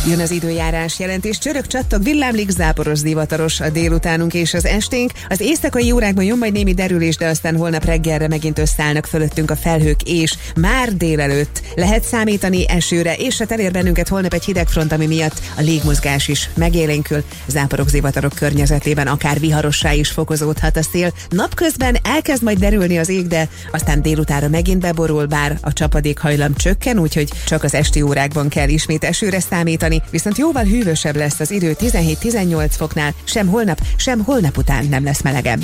Jön az időjárás jelentés, csörög, csattog, villámlik, záporos, zivataros a délutánunk és az esténk. Az éjszakai órákban jön majd némi derülés, de aztán holnap reggelre megint összeállnak fölöttünk a felhők, és már délelőtt lehet számítani esőre, és elér bennünket holnap egy hidegfront, ami miatt a légmozgás is megélénkül. Záporok, zivatarok környezetében akár viharossá is fokozódhat a szél. Napközben elkezd majd derülni az ég, de aztán délutánra megint beborul, bár a csapadékhajlam csökken, úgyhogy csak az esti órákban kell ismét esőre számítani, viszont jóval hűvösebb lesz az idő, 17-18 foknál, sem holnap után nem lesz melegebb.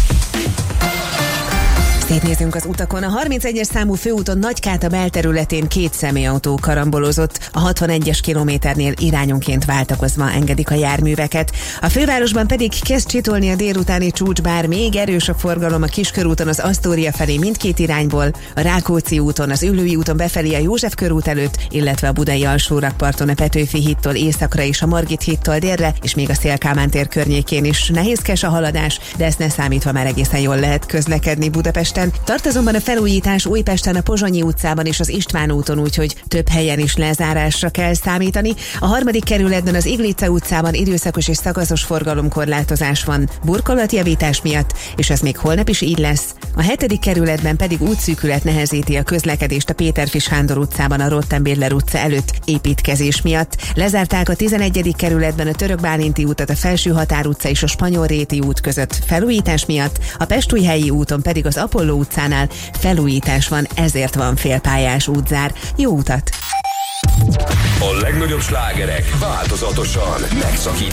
Szétnézünk az utakon. A 31-es számú főúton Nagykáta belterületén 2 személyautó karambolozott. A 61-es kilométernél irányonként váltakozva engedik a járműveket. A fővárosban pedig kezd csitolni a délutáni csúcs, bár még erős a forgalom a Kiskörúton az Asztória felé mindkét irányból, a Rákóczi úton, az Üllői úton befelé a József körút előtt, illetve a Budai alsórakparton a Petőfi hídtól északra és a Margit hídtól délre, és még a Széll-Kálmán tér környékén is nehézkes a haladás, de ezt ne számítva már egészen jól lehet közlekedni Budapesten. Tart azonban a felújítás Újpesten a Pozsonyi utcában és az István úton, úgyhogy több helyen is lezárásra kell számítani. A 3. kerületben az Iglice utcában időszakos és szakaszos forgalomkorlátozás van burkolatjavítás miatt, és ez még holnap is így lesz. A 7. kerületben pedig útszűkület nehezíti a közlekedést a Péterfi Sándor utcában a Rottenbédler utca előtt építkezés miatt. Lezárták a 11. kerületben a Török Bálinti útat, a Felső Határ utca és a Spanyolréti út között felújítás miatt, a Pestújhelyi úton pedig az Apolló utcánál felújítás van, ezért van félpályás útzár. Jó utat! A legnagyobb slágerek változatosan megszakítva